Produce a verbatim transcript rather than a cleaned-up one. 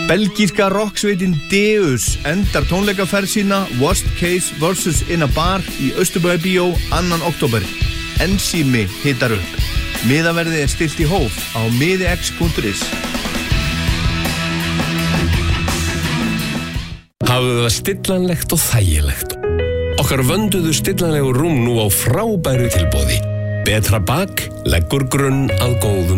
Belgíska rocksveitin Deus endar tónleikaferð sína Worst Case versus In a Bar í Austurbæjarbíó annan október. Ensími hitar upp. Miðaverðið er stillt í hóf á miðix punktur is. Hafðu það stillanlegt og þægilegt. Okkar vönduðu stillanlegu rúm nú á frábæru tilboði. Betra bak leggur grunn að góðum